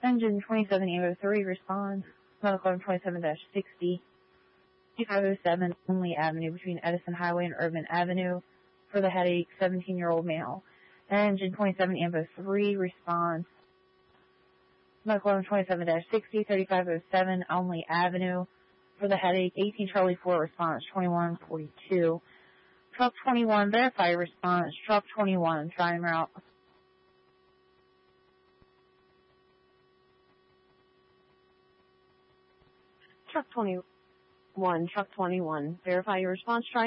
Engine 27 Evo 3 responds. Medical 27-60. 2507 Only Avenue between Edison Highway and Urban Avenue for the headache, 17-year-old male. Engine 27 Evo 3 responds. Medical 27-60. 3507 Only Avenue for the headache, 18 Charlie 4 response, 2142. Truck 21 verify response. Truck 21 try en route. Truck 21, verify your response, try